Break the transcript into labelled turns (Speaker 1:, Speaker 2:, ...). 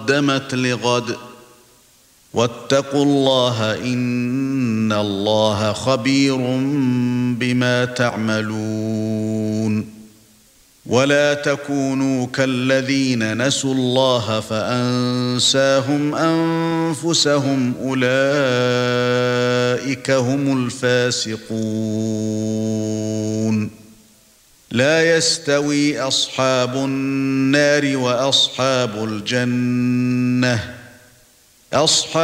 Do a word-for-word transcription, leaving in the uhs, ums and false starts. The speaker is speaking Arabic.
Speaker 1: قدمت لغد واتقوا الله إن الله خبير بما تعملون ولا تكونوا كالذين نسوا الله فأنساهم أنفسهم أولئك هم الفاسقون لا يستوي أصحاب النار وأصحاب الجنة أصحاب